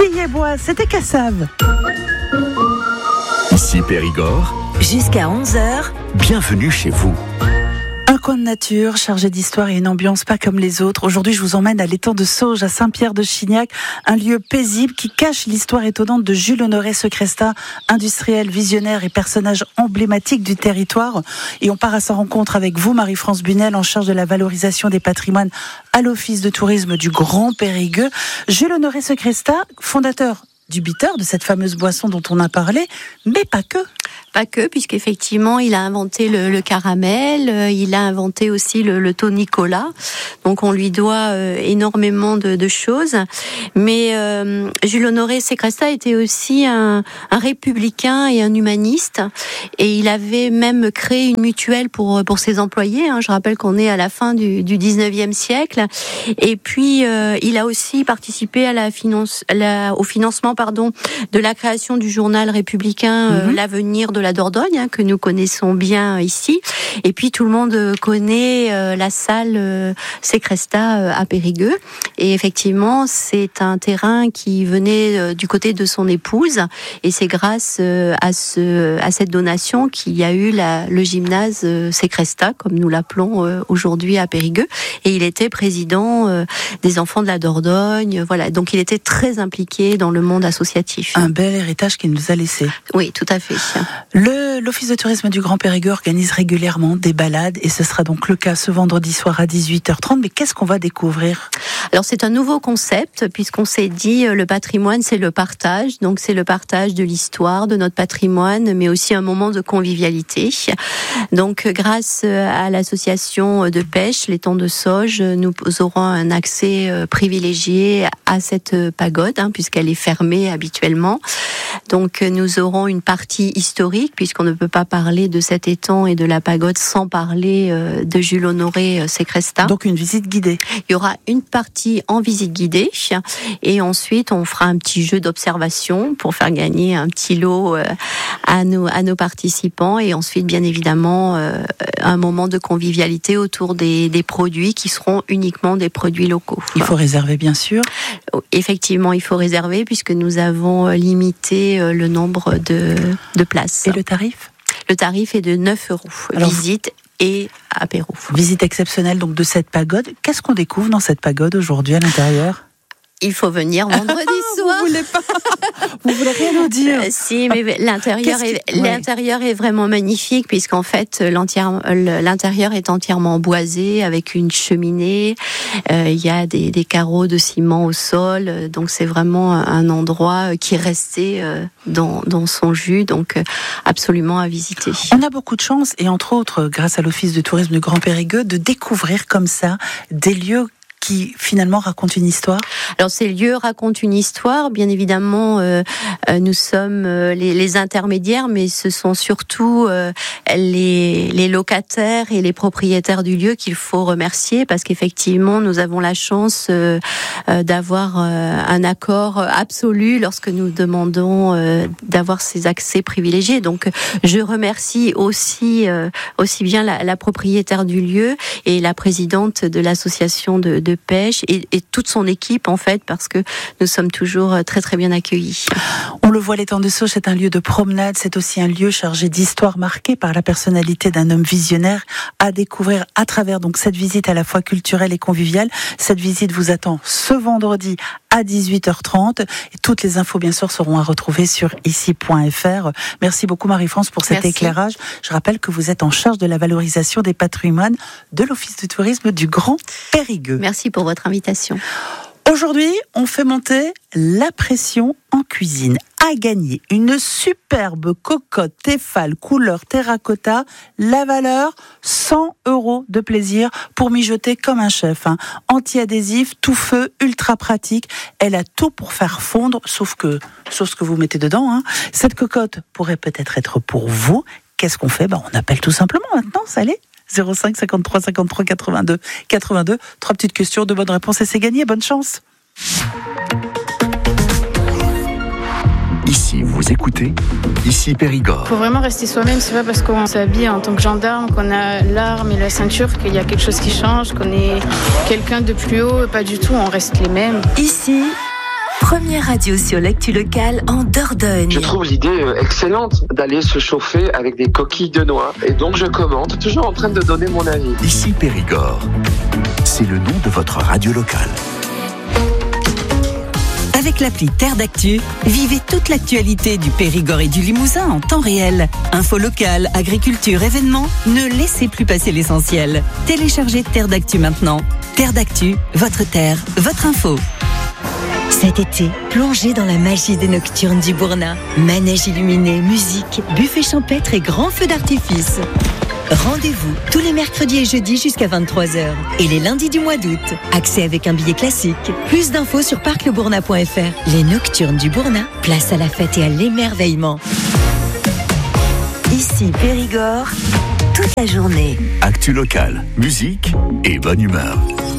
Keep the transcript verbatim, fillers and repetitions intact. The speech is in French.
Sillé-Bois, c'était Cassave. Ici Périgord. Jusqu'à onze heures. Bienvenue chez vous. Un coin de nature, chargé d'histoire et une ambiance pas comme les autres. Aujourd'hui, je vous emmène à l'étang de Sauges, à Saint-Pierre-de-Chignac, un lieu paisible qui cache l'histoire étonnante de Jules-Honoré Secresta, industriel, visionnaire et personnage emblématique du territoire. Et on part à sa rencontre avec vous, Marie-France Bunel, en charge de la valorisation des patrimoines à l'Office de tourisme du Grand Périgueux. Jules-Honoré Secresta, fondateur du bitter, de cette fameuse boisson dont on a parlé, mais pas que. Pas que, puisqu'effectivement, il a inventé le, le caramel, euh, il a inventé aussi le, le tonicola. Donc, on lui doit euh, énormément de, de choses. Mais euh, Jules-Honoré Secresta était aussi un, un républicain et un humaniste. Et il avait même créé une mutuelle pour pour ses employés. Hein. Je rappelle qu'on est à la fin du, du dix-neuvième siècle. Et puis, euh, il a aussi participé à la finance, à la, au financement, pardon, de la création du journal républicain euh, mmh. L'Avenir de la Dordogne, hein, que nous connaissons bien ici. Et puis tout le monde connaît euh, la salle euh, Secresta euh, à Périgueux. Et effectivement, c'est un terrain qui venait euh, du côté de son épouse. Et c'est grâce euh, à ce à cette donation qu'il y a eu la, le gymnase euh, Secresta, comme nous l'appelons euh, aujourd'hui à Périgueux. Et il était président euh, des enfants de la Dordogne. Voilà. Donc il était très impliqué dans le monde associatif. Un bel héritage qu'il nous a laissé. Oui, tout à fait. Le, l'Office de tourisme du Grand Périgueux organise régulièrement des balades et ce sera donc le cas ce vendredi soir à dix-huit heures trente. Mais qu'est-ce qu'on va découvrir ? Alors c'est un nouveau concept puisqu'on s'est dit le patrimoine c'est le partage. Donc c'est le partage de l'histoire, de notre patrimoine, mais aussi un moment de convivialité. Donc grâce à l'association de pêche, l'étang de Sauges, nous aurons un accès privilégié à cette pagode hein, puisqu'elle est fermée habituellement. Donc nous aurons une partie historique puisqu'on ne peut pas parler de cet étang et de la pagode sans parler euh, de Jules-Honoré Secresta. Donc une visite guidée. Il y aura une partie en visite guidée et ensuite on fera un petit jeu d'observation pour faire gagner un petit lot euh, à nos à nos participants et ensuite bien évidemment euh, un moment de convivialité autour des des produits qui seront uniquement des produits locaux. Il faut réserver bien sûr. Effectivement, il faut réserver puisque nous avons limité le nombre de, de places. Et le tarif ? Le tarif est de neuf euros. Alors, visite et apéro. Visite exceptionnelle donc de cette pagode. Qu'est-ce qu'on découvre dans cette pagode aujourd'hui à l'intérieur ? Il faut venir vendredi soir. Vous voulez pas Vous voulez rien nous dire ? euh, Si, mais l'intérieur est, ouais. l'intérieur est vraiment magnifique puisqu'en fait l'intérieur est entièrement boisé avec une cheminée. Euh, il y a des, des carreaux de ciment au sol, donc c'est vraiment un endroit qui est resté dans, dans son jus, donc absolument à visiter. On a beaucoup de chance et entre autres, grâce à l'Office de tourisme du Grand Périgueux, de découvrir comme ça des lieux qui finalement raconte une histoire. Alors ces lieux racontent une histoire, bien évidemment euh, euh, nous sommes euh, les, les intermédiaires, mais ce sont surtout euh, les, les locataires et les propriétaires du lieu qu'il faut remercier parce qu'effectivement nous avons la chance euh, euh, d'avoir euh, un accord absolu lorsque nous demandons euh, d'avoir ces accès privilégiés. Donc je remercie aussi euh, aussi bien la, la propriétaire du lieu et la présidente de l'association de, de pêche et, et toute son équipe en fait parce que nous sommes toujours très très bien accueillis. On le voit, l'étang de Sauges c'est un lieu de promenade, c'est aussi un lieu chargé d'histoire marqué par la personnalité d'un homme visionnaire à découvrir à travers donc cette visite à la fois culturelle et conviviale. Cette visite vous attend ce vendredi à dix-huit heures trente et toutes les infos bien sûr seront à retrouver sur ici point f r. Merci beaucoup Marie-France pour cet Merci. éclairage. Je rappelle que vous êtes en charge de la valorisation des patrimoines de l'Office de tourisme du Grand Périgueux. Merci pour votre invitation. Aujourd'hui, on fait monter la pression en cuisine. À gagner une superbe cocotte Tefal couleur terracotta, la valeur cent euros de plaisir pour mijoter comme un chef. Hein. Anti-adhésif, tout feu, ultra pratique. Elle a tout pour faire fondre, sauf que, sauf ce que vous mettez dedans. Hein. Cette cocotte pourrait peut-être être pour vous. Qu'est-ce qu'on fait ? Ben, on appelle tout simplement maintenant, ça l'est. zéro cinq cinquante-trois cinquante-trois quatre-vingt-deux quatre-vingt-deux. Trois petites questions, deux bonnes réponses et c'est gagné. Bonne chance. Ici, vous écoutez, ici Périgord. Il faut vraiment rester soi-même, c'est pas parce qu'on s'habille en tant que gendarme, qu'on a l'arme et la ceinture qu'il y a quelque chose qui change, qu'on est quelqu'un de plus haut, pas du tout, on reste les mêmes. Ici, Première radio sur l'actu locale en Dordogne. Je trouve l'idée excellente d'aller se chauffer avec des coquilles de noix. Et donc je commente, toujours en train de donner mon avis. Ici Périgord, c'est le nom de votre radio locale. Avec l'appli Terre d'Actu, vivez toute l'actualité du Périgord et du Limousin en temps réel. Infos locales, agriculture, événements, ne laissez plus passer l'essentiel. Téléchargez Terre d'Actu maintenant. Terre d'Actu, votre terre, votre info. Cet été, plongez dans la magie des nocturnes du Bourna. Manège illuminé, musique, buffet champêtre et grands feux d'artifice. Rendez-vous tous les mercredis et jeudis jusqu'à vingt-trois heures et les lundis du mois d'août. Accès avec un billet classique. Plus d'infos sur parc le bourna point f r. Les Nocturnes du Bourna, place à la fête et à l'émerveillement. Ici Périgord, toute la journée. Actu locale, musique et bonne humeur.